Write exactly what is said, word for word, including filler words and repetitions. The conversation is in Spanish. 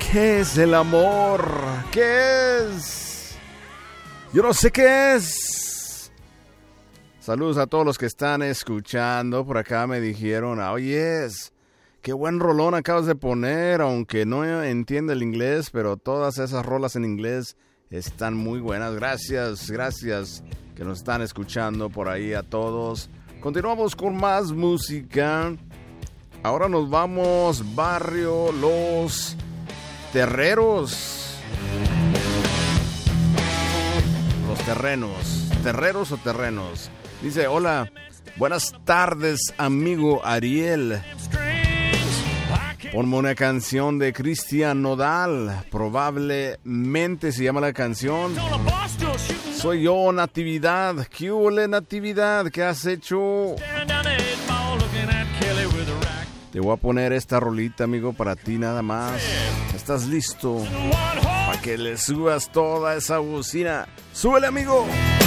¿Qué es el amor? ¿Qué es? Yo no sé qué es. Saludos a todos los que están escuchando. Por acá me dijeron, oye, qué buen rolón acabas de poner, aunque no entiende el inglés, pero todas esas rolas en inglés están muy buenas. Gracias, gracias que nos están escuchando por ahí a todos. Continuamos con más música. Ahora nos vamos, barrio Los Terreros. Los terrenos. ¿Terreros o terrenos? Dice, hola, buenas tardes, amigo Ariel. Ponme una canción de Cristian Nodal. Probablemente se llama la canción. Soy yo, Natividad. ¿Qué huele, Natividad? ¿Qué has hecho? Te voy a poner esta rolita, amigo, para ti nada más. ¿Estás listo? Para que le subas toda esa bocina. ¡Súbele, amigo!